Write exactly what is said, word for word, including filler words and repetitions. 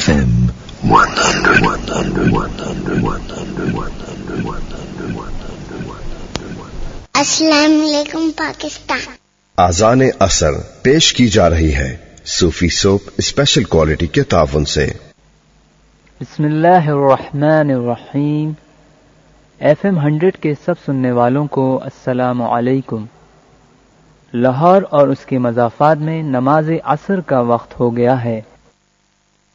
F M one hundred, one hundred, one hundred, one hundred, one hundred, one hundred. अस्सलाम वालेकुम पाकिस्तान। आज़ान असर पेश की जा रही है सूफी सोप स्पेशल क्वालिटी के ताउन से। बिस्मिल्लाहिर्रहमानिर्रहीम। एफ एम हंड्रेड के सब सुनने वालों को अस्सलामु अलैकुम। लाहौर और उसके मज़ाफ़ात में नमाज असर का वक्त हो गया है।